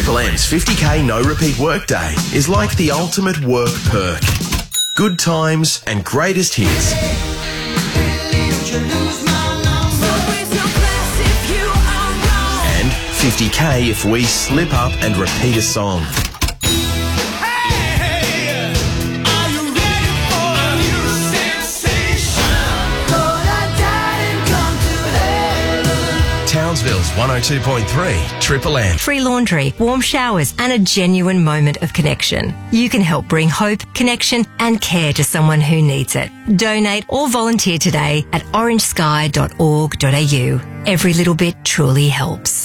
Triple M's 50k no repeat workday is like the ultimate work perk. Good times and greatest hits. And 50k if we slip up and repeat a song. Townsville's 102.3 Triple M. Free laundry, warm showers and a genuine moment of connection. You can help bring hope, connection and care to someone who needs it. Donate or volunteer today at orangesky.org.au. Every little bit truly helps.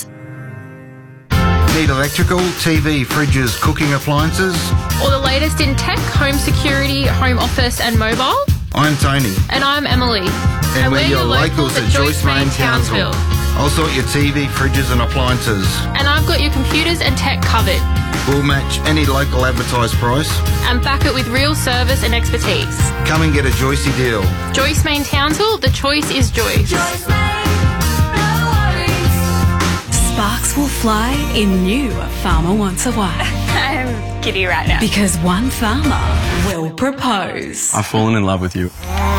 Need electrical, TV, fridges, cooking appliances? Or the latest in tech, home security, home office and mobile? I'm Tony. And I'm Emily. And we're your locals at Joyce Main Townsville. I'll sort your TV, fridges and appliances. And I've got your computers and tech covered. We'll match any local advertised price. And back it with real service and expertise. Come and get a Joycey deal. Joyce Main Townsville, the choice is Joyce. Joyce Main, no worries. Sparks will fly in new Farmer Wants a Wife. I'm giddy right now. Because one farmer will propose. I've fallen in love with you.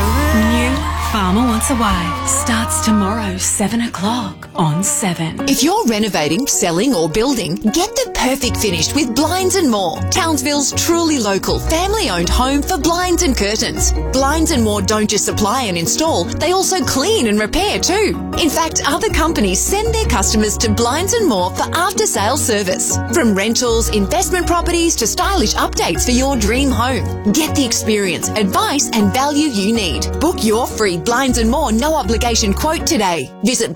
New Farmer Wants a Wife starts tomorrow, 7 o'clock on 7. If you're renovating, selling or building, get the perfect finish with Blinds and More. Townsville's truly local, family-owned home for blinds and curtains. Blinds and More don't just supply and install, they also clean and repair too. In fact, other companies send their customers to Blinds and More for after-sales service. From rentals, investment properties to stylish updates for your dream home. Get the experience, advice and value you need. Book your free Blinds and More no obligation quote today. Visit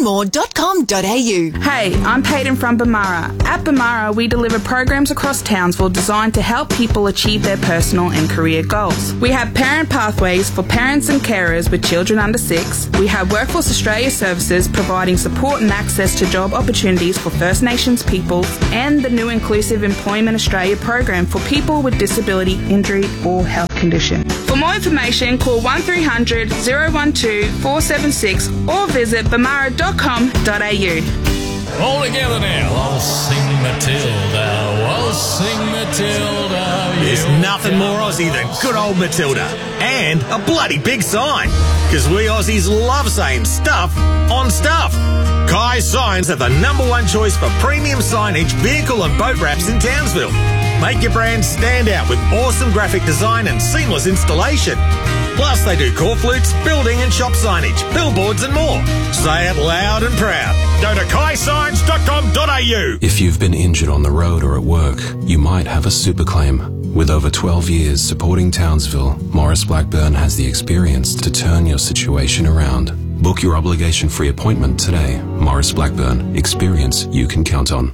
blindsandmore.com.au. Hey, I'm Peyton from Bamara. At Bamara, we deliver programs across Townsville designed to help people achieve their personal and career goals. We have parent pathways for parents and carers with children under 6. We have Workforce Australia services providing support and access to job opportunities for First Nations peoples, and the new Inclusive Employment Australia program for people with disability, injury or health condition. For more information, call 1300 012 476 or visit bamara.com.au. All together now. Oh, sing Matilda. Oh, sing Matilda. There's nothing more Aussie than good old Matilda. And a bloody big sign. Because we Aussies love saying stuff on stuff. Kai Signs are the #1 choice for premium signage, vehicle and boat wraps in Townsville. Make your brand stand out with awesome graphic design and seamless installation. Plus, they do core flutes, building and shop signage, billboards and more. Say it loud and proud. Go to kaisigns.com.au. If you've been injured on the road or at work, you might have a super claim. With over 12 years supporting Townsville, Maurice Blackburn has the experience to turn your situation around. Book your obligation-free appointment today. Maurice Blackburn. Experience you can count on.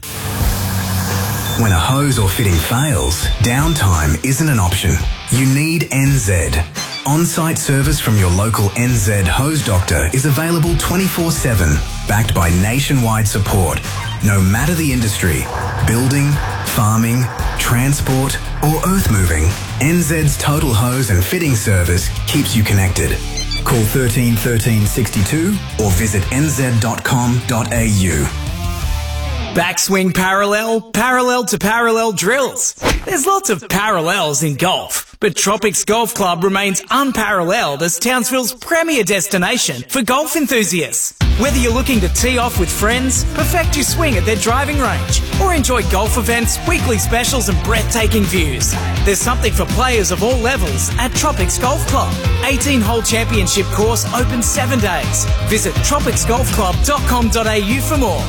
When a hose or fitting fails, downtime isn't an option. You need NZ. On-site service from your local NZ hose doctor is available 24/7, backed by nationwide support. No matter the industry, building, farming, transport or earth moving, NZ's total hose and fitting service keeps you connected. Call 13 13 62 or visit nz.com.au. Backswing parallel, parallel to parallel drills. There's lots of parallels in golf, but Tropics Golf Club remains unparalleled as Townsville's premier destination for golf enthusiasts. Whether you're looking to tee off with friends, perfect your swing at their driving range, or enjoy golf events, weekly specials and breathtaking views, there's something for players of all levels at Tropics Golf Club. 18-hole championship course open 7 days. Visit tropicsgolfclub.com.au for more.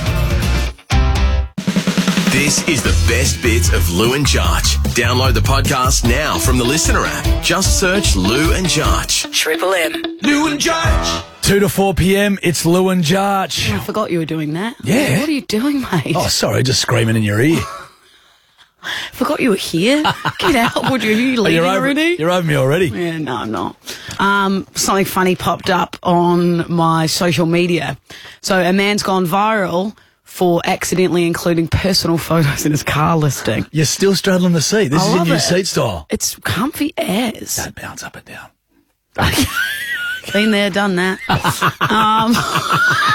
This is the best bits of Lou and Jarch. Download the podcast now from the Listener app. Just search Lou and Jarch. Triple M. Lou and Jarch. 2 to 4 p.m. It's Lou and Jarch. I forgot you were doing that. Yeah. What are you doing, mate? Oh, sorry, just screaming in your ear. Forgot you were here. Get out, would you? Are you leaving already? You're over me already. Yeah, no, I'm not. Something funny popped up on my social media. So a man's gone viral for accidentally including personal photos in his car listing. You're still straddling the seat. This is your new seat style. It's comfy as. Don't bounce up and down. Been there, done that.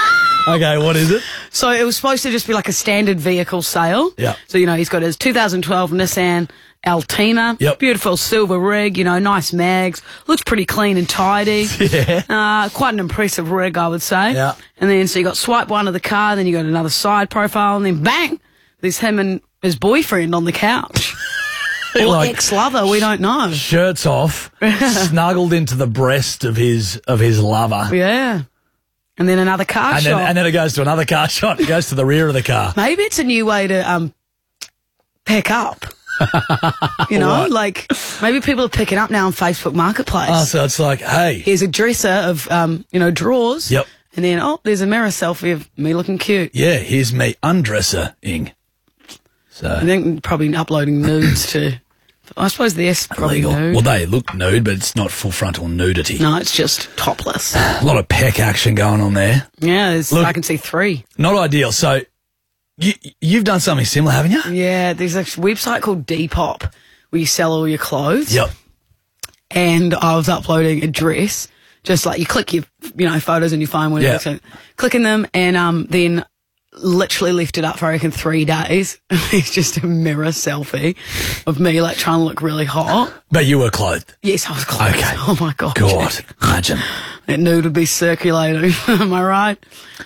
Okay, what is it? So it was supposed to just be like a standard vehicle sale. Yeah. So, he's got his 2012 Nissan Altima. Yep. Beautiful silver rig, nice mags. Looks pretty clean and tidy. Yeah. Quite an impressive rig, I would say. Yeah. And then, so you got swipe one of the car, then you got another side profile, and then bang, there's him and his boyfriend on the couch. Or Like, ex-lover, we don't know. Shirts off, snuggled into the breast of his lover. Yeah. And then another car shot. And then it goes to another car shot. It goes to the rear of the car. Maybe it's a new way to pick up. What? Like maybe people are picking up now on Facebook Marketplace. Oh, so it's like, hey. Here's a dresser of, drawers. Yep. And then, there's a mirror selfie of me looking cute. Yeah, here's me undresser-ing. So. I think probably uploading nudes too. I suppose this probably Illegal. nude. Well, they look nude, but it's not full frontal nudity. No, it's just topless. A lot of peck action going on there. Yeah, Look, I can see 3. Not ideal. So you've done something similar, haven't you? Yeah, there's a website called Depop where you sell all your clothes. Yep. And I was uploading a dress, just like you click your, photos on your phone, whatever. Yeah. So clicking them, and then literally left it up for I reckon 3 days. It's just a mirror selfie of me like trying to look really hot. But you were clothed. Yes, I was clothed. Okay. Oh my God. God, imagine. That nude would be circulating. Am I right?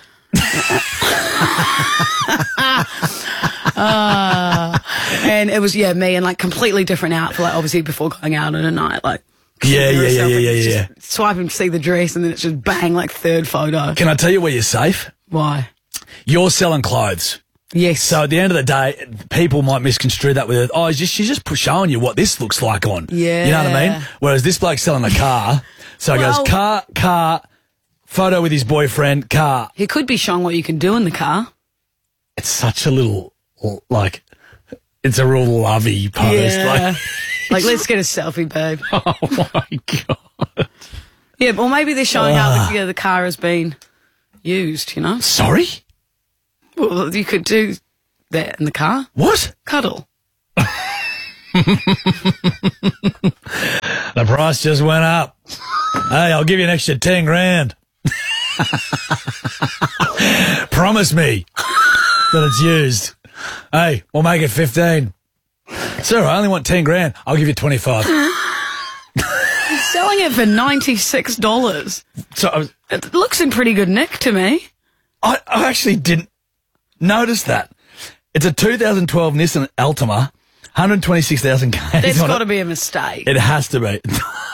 And it was, me in like completely different outfit, like obviously before going out in a night, like. Yeah. Swipe and see the dress, and then it's just bang, like third photo. Can I tell you where you're safe? Why? You're selling clothes. Yes. So at the end of the day, people might misconstrue that with, she's just showing you what this looks like on. Yeah. You know what I mean? Whereas this bloke's selling a car. So it goes car, photo with his boyfriend, car. He could be showing what you can do in the car. It's such a little, it's a real lovey post. Yeah. Like, let's get a selfie, babe. Oh, my God. Yeah, well, maybe they're showing how the car has been used, Sorry? Well, you could do that in the car. What? Cuddle. The price just went up. Hey, I'll give you an extra 10 grand. Promise me that it's used. Hey, we'll make it 15. Sir, I only want 10 grand. I'll give you 25. He's selling it for $96. So it looks in pretty good nick to me. I actually didn't notice that. It's a 2012 Nissan Altima, 126,000 Ks. That's got to be a mistake. It has to be.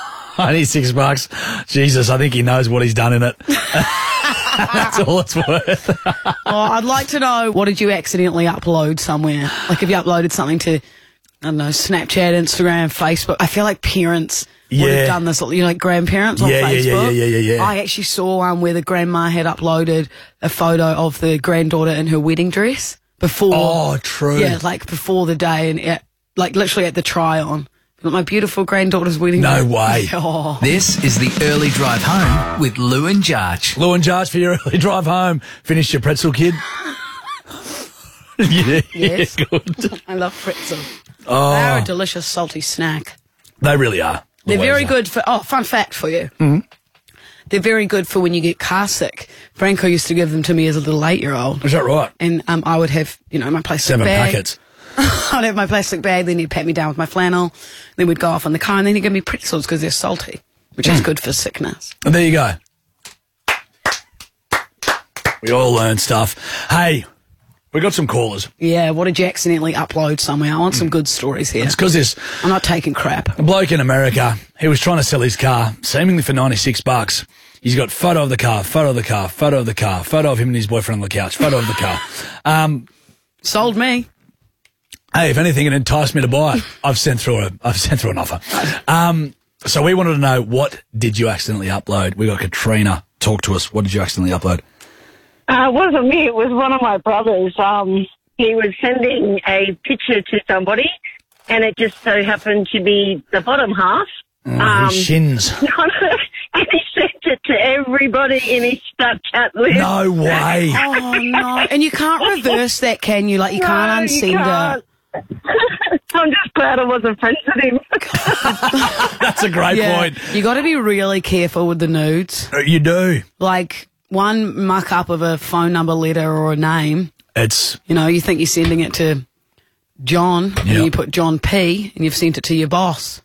$96. Jesus, I think he knows what he's done in it. That's all it's worth. I'd like to know, what did you accidentally upload somewhere? Like, if you uploaded something to, I don't know, Snapchat, Instagram, Facebook. I feel like parents would have done this, like grandparents on Facebook. Yeah. I actually saw one where the grandma had uploaded a photo of the granddaughter in her wedding dress before. Oh, true. Yeah, like before the day, and literally at the try-on. Got my beautiful granddaughter's wedding No dress. way. Oh. This is the Early Drive Home with Lou and Jarch. Lou and Jarch for your early drive home. Finished your pretzel, kid? Yes. Good. I love pretzel. Oh. They are a delicious salty snack. They really are. They're Always very are. good for, fun fact for you. Mm-hmm. They're very good for when you get car sick. Franco used to give them to me as a little 8-year-old. Is that right? And I would have, my plastic 7 bag. packets. I'd have my plastic bag, then he'd pat me down with my flannel, then we'd go off in the car, and then he'd give me pretzels because they're salty, which is good for sickness. And there you go. We all learn stuff. Hey, we got some callers. Yeah, what did you accidentally upload somewhere? I want some good stories here. It's because I'm not taking crap. a bloke in America, he was trying to sell his car, seemingly for $96. He's got photo of the car, photo of the car, photo of the car, photo of him and his boyfriend on the couch, photo of the car. Sold me. Hey, if anything, it enticed me to buy it. I've sent through an offer. So we wanted to know, what did you accidentally upload? We got Katrina. Talk to us. What did you accidentally upload? It wasn't me. It was one of my brothers. He was sending a picture to somebody, and it just so happened to be the bottom half. His shins. And he sent it to everybody in his Snapchat list. No way. Oh, no. And you can't reverse that, can you? Like, you can't unsend it. I'm just glad I wasn't friends with him. That's a great point. You got to be really careful with the nudes. You do. Like, one muck up of a phone number, letter, or a name. It's you think you're sending it to John, and you put John P, and you've sent it to your boss.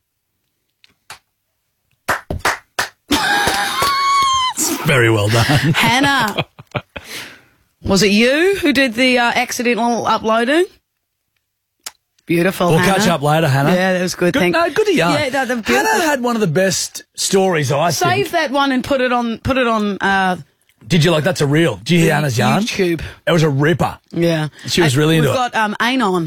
very well done. Hannah, was it you who did the accidental uploading? Beautiful. We'll Hannah. catch up later, Hannah. Yeah, that was good. Good to you. Yeah, Hannah had one of the best stories, I think. Save that one and put it on. Did you like? That's a reel. Did you hear Hannah's yarn? YouTube. It was a ripper. Yeah, she was really into it. We've got Anon.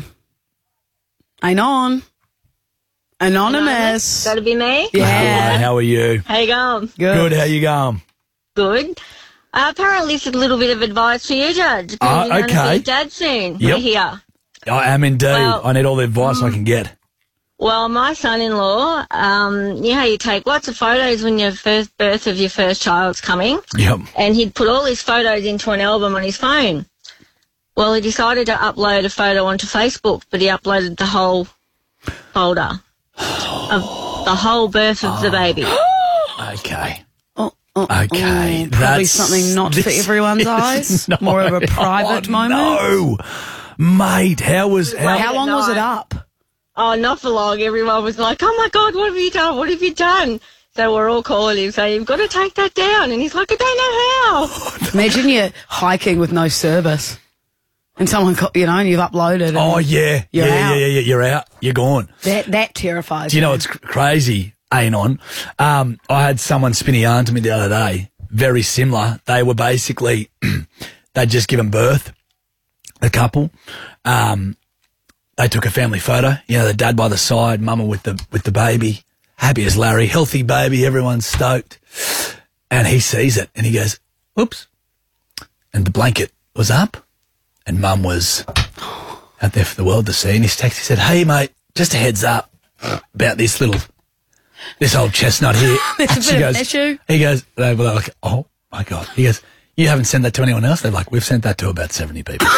Anonymous. That'll be me? Yeah. Hello, how are you? How you going? Good. How you going? Good. Apparently, it's a little bit of advice for you, Judge. Okay. You're going to be dad soon. Yep. We're here. I am indeed. Well, I need all the advice I can get. Well, my son-in-law, you know how you take lots of photos when your first birth of your first child's coming? Yep. And he'd put all his photos into an album on his phone. Well, he decided to upload a photo onto Facebook, but he uploaded the whole folder of the whole birth of the baby. Okay. Okay. Probably something not for everyone's eyes. More of a private moment. No. Mate, how long was it up? Oh, not for long. Everyone was like, oh, my God, what have you done? What have you done? So we're all calling him saying, you've got to take that down. And he's like, I don't know how. Imagine you're hiking with no service and someone, and you've uploaded. And oh, yeah. You're out. Yeah. You're out. You're gone. That terrifies Do you know what's crazy, Anon? I had someone spin a yarn to me the other day, very similar. They were basically, they'd just given birth, a couple. They took a family photo, the dad by the side, mama with the baby, happy as Larry, healthy baby, everyone's stoked. And he sees it and he goes, oops. And the blanket was up and mum was out there for the world to see. And his text, he said, hey, mate, just a heads up about this old chestnut here. It's a bit of an issue. He goes, they were like, oh, my God. He goes, you haven't sent that to anyone else? They're like, we've sent that to about 70 people.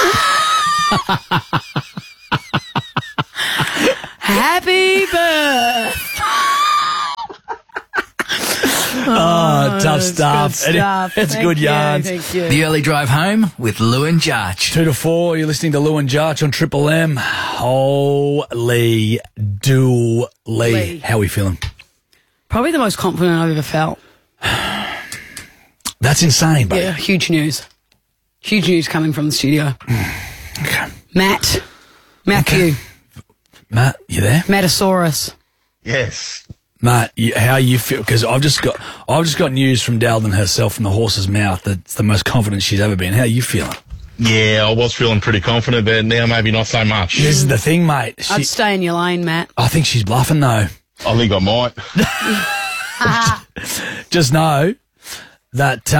Happy birth. Tough stuff. Good stuff. It's good yarns. Thank you. The early drive home with Lou and Jarch. 2 to 4, you're listening to Lou and Jarch on Triple M. Holy dooly. How are we feeling? Probably the most confident I've ever felt. That's insane, buddy. Yeah, huge news. Huge news coming from the studio. Okay. Matthew. Matt, you there? Matasaurus. Yes. Matt, how you feel? Because I've just got news from Dalden herself from the horse's mouth that it's the most confident she's ever been. How are you feeling? Yeah, I was feeling pretty confident, but now maybe not so much. This is the thing, mate. I'd stay in your lane, Matt. I think she's bluffing, though. I think I might. Just know that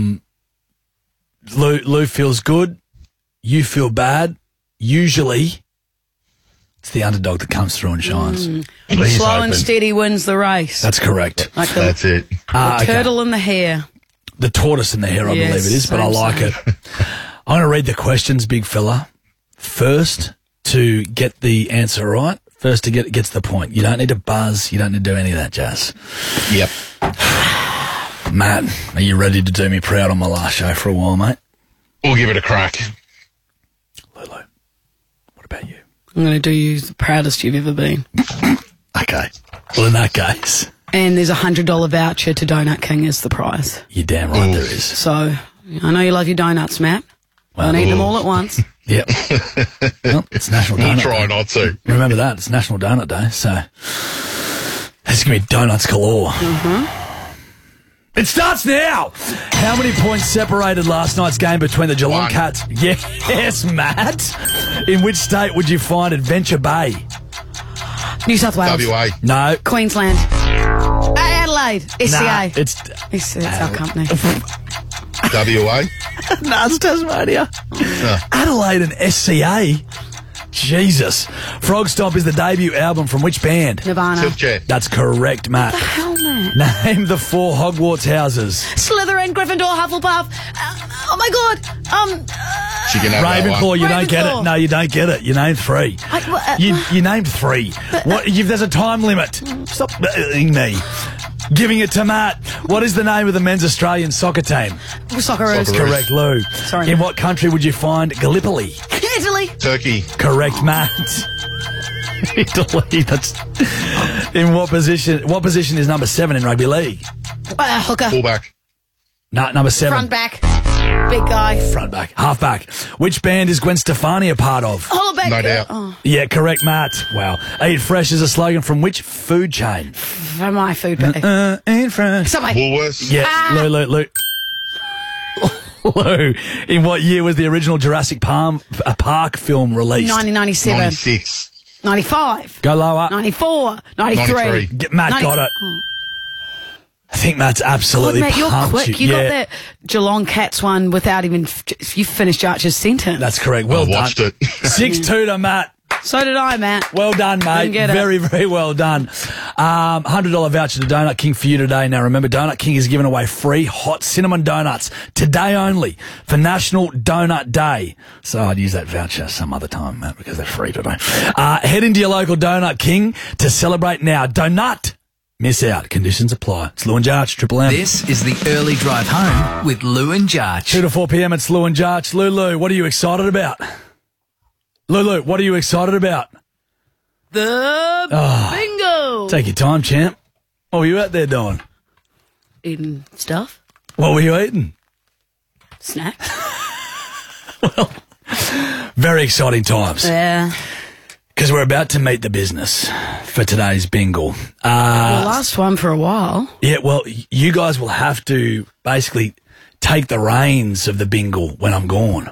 Lou feels good. You feel bad. Usually, it's the underdog that comes through and shines. Slow and steady wins the race. That's correct. That's it. The turtle and the hare. The tortoise and the hare, I believe it is, but I like it. I'm going to read the questions, big fella. First to get the answer right. First to gets the point. You don't need to buzz. You don't need to do any of that jazz. Yep. Matt, are you ready to do me proud on my last show for a while, mate? We'll give it a crack. Lulu, what about you? I'm going to do you the proudest you've ever been. Okay. Well, in that case. And there's a $100 voucher to Donut King as the prize. You're damn right there is. So, I know you love your donuts, Matt. Don't eat them all at once. Yep. Well, it's National Donut We'll try Day. not to. Remember that. It's National Donut Day, so there's going to be donuts galore. It starts now. How many points separated last night's game between the Geelong Cats? Yes, Matt. In which state would you find Adventure Bay? New South Wales. WA. No. Queensland. Adelaide. SCA. Nah, It's our company. WA. No, it's Tasmania. Adelaide and SCA. Jesus. Frog Stomp is the debut album from which band? Nirvana. Silkchair. That's correct, Matt. What the hell, Matt? Name the 4 Hogwarts houses. Slytherin, Gryffindor, Hufflepuff. Oh my God. She can have that Ravenclaw, one. you don't get it. No, you don't get it. You named 3. You named 3. There's a time limit. Stop me. Giving it to Matt. What is the name of the men's Australian soccer team? Socceroos. Correct, Lou. Sorry. In what country would you find Gallipoli? Italy. Turkey. Correct, Matt. Italy. That's in what position? What position is number 7 in rugby league? Hooker. Fullback. No, number 7. Front back. Big guy. Front back. Half back. Which band is Gwen Stefani a part of? Hollaback. No doubt. Oh. Yeah, correct, Matt. Wow. Eat fresh is a slogan from which food chain? For my food bag. Eat fresh. Subway. Woolworths. Yeah, Lou. Lou, in what year was the original Jurassic Park film released? 1997. 96. 95. Go lower. 94. 93. Matt got it. Oh. I think Matt's absolutely God, Matt, you're pumped quick. You got that Geelong Cats one without even... You finished Archer's sentence. That's correct. Well done. I watched it. 6-2 to Matt. So did I, Matt. Well done, mate. Didn't get it. Very, very well done. $100 voucher to Donut King for you today. Now, remember, Donut King is giving away free hot cinnamon donuts today only for National Donut Day. So I'd use that voucher some other time, Matt, because they're free today. Head into your local Donut King to celebrate now. Donut. Miss out. Conditions apply. It's Lou and Jarch, Triple M. This is the early drive home with Lou and Jarch. 2 to 4 p.m. It's Lou and Jarch. Lulu, what are you excited about? Lulu, what are you excited about? The bingo. Take your time, champ. What were you out there doing? Eating stuff. What were you eating? Snacks. Well, very exciting times. Yeah. Because we're about to meet the business for today's bingo. The last one for a while. Yeah, well, you guys will have to basically take the reins of the bingo when I'm gone.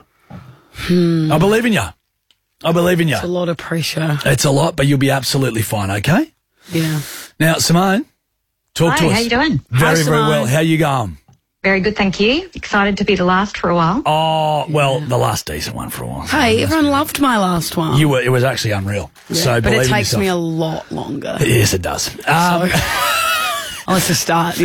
I believe in you. I believe in you. It's a lot of pressure. It's a lot, but you'll be absolutely fine, okay? Yeah. Now, Simone, talk to us. Hi, how you doing? Very, Hi, very well. How you going? Very good, thank you. Excited to be the last for a while. Oh, well, the last decent one for a while. Hey, everyone loved my last one. It was actually unreal. Yeah, So but believe it in takes yourself. me a lot longer. Yes, it does. I'll have to start,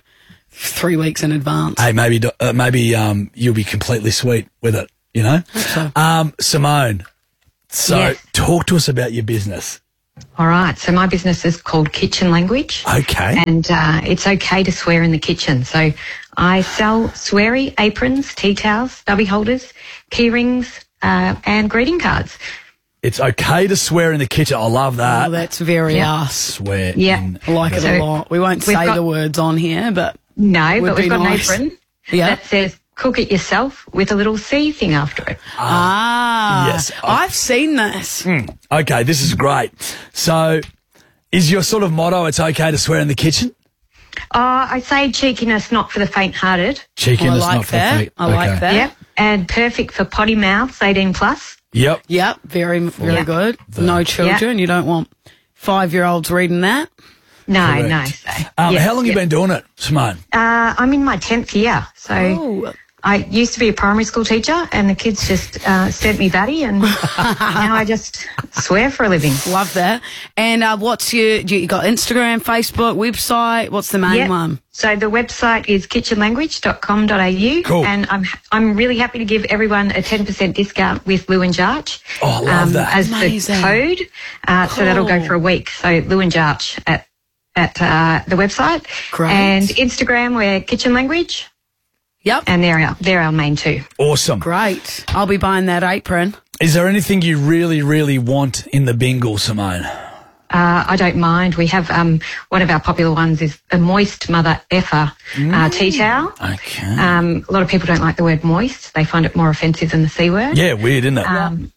3 weeks in advance. Hey, maybe you'll be completely sweet with it, So. Simone, Yes. talk to us about your business. All right, so my business is called Kitchen Language. Okay. And it's okay to swear in the kitchen. So I sell sweary aprons, tea towels, stubby holders, key rings, and greeting cards. It's okay to swear in the kitchen. I love that. Oh, that's very us. Swear Yeah. in. I like it a lot. We won't we've say got- the words on here, but No, would but we've be got nice. an apron Yeah. that says cook it yourself with a little C thing after it. Yes. I've seen this. Okay, this is great. So, is your sort of motto, it's okay to swear in the kitchen? I say cheekiness, not for the faint-hearted. Cheekiness, I like not for that. feet. I like that. Yep, and perfect for potty mouths, 18 plus. Yep. Yep, very, very Yeah. good. No children. You don't want 5-year-olds reading that. No, Correct. no. So, How long have you yeah. been doing it, Simone? I'm in my 10th year, so Oh. I used to be a primary school teacher, and the kids just sent me batty, and now I just swear for a living. Love that. And what's you got Instagram, Facebook, website? What's the main Yep. one? So the website is kitchenlanguage.com.au, Cool. and I'm really happy to give everyone a 10% discount with Lou and Jarch. Oh, I love that. As Amazing. the code, so that'll go Cool. for a week. So Lou and Jarch at the website. Great. And Instagram, we're Kitchen Language. Yep. And they're our main two. Awesome. Great. I'll be buying that apron. Is there anything you really, really want in the bingo, Simone? I don't mind. We have one of our popular ones is a moist mother effer tea towel. Okay. A lot of people don't like the word moist. They find it more offensive than the C word. Yeah, weird, isn't it?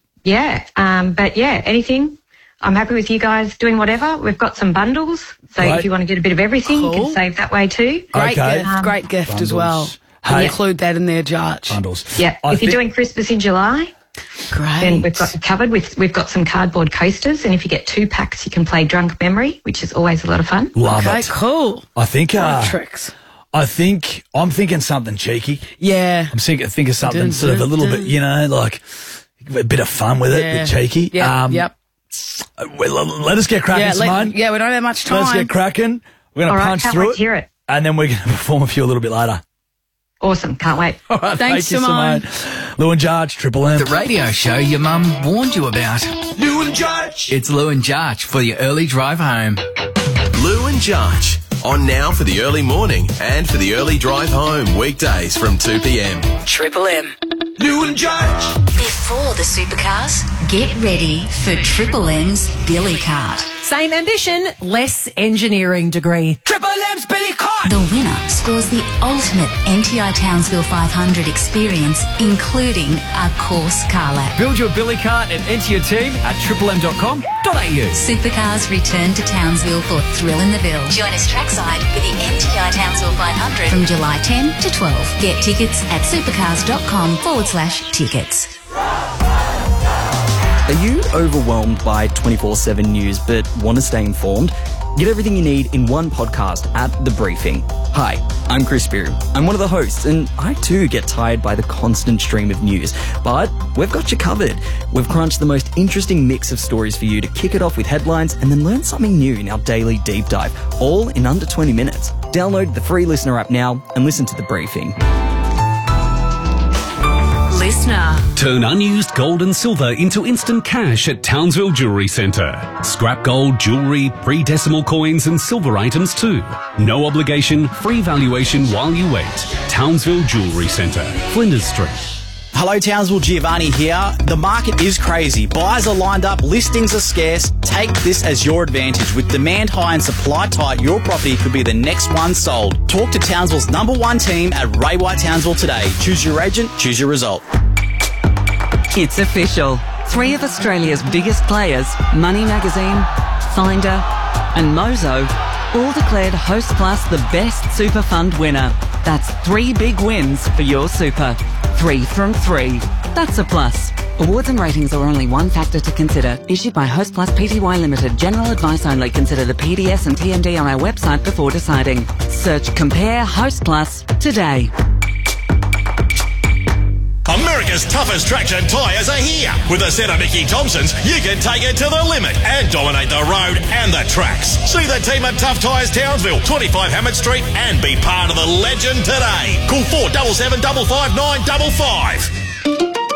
But yeah, anything. I'm happy with you guys doing whatever. We've got some bundles, so Right. if you want to get a bit of everything, you Cool. can save that way too. Great Okay. gift. Great gift as Bundles. well. Hey. Include that in their Jarch. Bundles. Yeah, if you're doing Christmas in July, Great. then we've got you covered. We've got some cardboard coasters, and if you get 2 packs, you can play Drunk Memory, which is always a lot of fun. Love Okay, it. cool. I think. Tricks. I'm thinking something cheeky. Yeah. I'm thinking something Dun, sort of a dun, little dun. bit, like a bit of fun with it, a Yeah. bit cheeky. Yep. Well, let us get cracking, Yeah, Simone. we don't have much time. Let's get cracking. We're going All to right, punch can't through wait it, to hear it. and then we're going to perform for you a little bit later. Awesome, can't wait. All right, Thanks, thank you, Simone. Lou and Jarch, Triple M. The radio show your mum warned you about. Lou and Jarch. It's Lou and Jarch for your early drive home. Lou and Jarch, On now for the early morning and for the early drive home, weekdays from 2 p.m. Triple M. Lou and Judge. Before the supercars, get ready for Triple M's Billy Cart. Same ambition, less engineering degree. Triple M's Billy Cart. The winner scores the ultimate NTI Townsville 500 experience, including a course car lap. Build your Billy Cart and enter your team at triplem.com.au. Supercars return to Townsville for Thrill in the Ville. Join us trackside for the NTI Townsville 500 from July 10 to 12. Get tickets at supercars.com/tickets. Are you overwhelmed by 24/7 news but want to stay informed? Get everything you need in one podcast at The Briefing. Hi, I'm Chris Spear. I'm one of the hosts, and I too get tired by the constant stream of news. But we've got you covered. We've crunched the most interesting mix of stories for you to kick it off with headlines and then learn something new in our daily deep dive, all in under 20 minutes. Download the free Listener app now and listen to The Briefing. Listener. Turn unused gold and silver into instant cash at Townsville Jewellery Centre. Scrap gold, jewellery, pre-decimal coins and silver items too. No obligation, free valuation while you wait. Townsville Jewellery Centre, Flinders Street. Hello Townsville, Giovanni here. The market is crazy. Buyers are lined up, listings are scarce. Take this as your advantage. With demand high and supply tight, your property could be the next one sold. Talk to Townsville's #1 team at Ray White Townsville today. Choose your agent, choose your result. It's official. 3 of Australia's biggest players, Money Magazine, Finder and Mozo, all declared Host Plus the best super fund winner. That's 3 big wins for your super. 3 from 3. That's a plus. Awards and ratings are only one factor to consider. Issued by Host Plus Pty Limited. General advice only. Consider the PDS and TMD on our website before deciding. Search Compare Host Plus today. America's toughest traction tyres are here. With a set of Mickey Thompsons, you can take it to the limit and dominate the road and the tracks. See the team at Tough Tyres Townsville, 25 Hammett Street, and be part of the legend today. Call 477 559 55.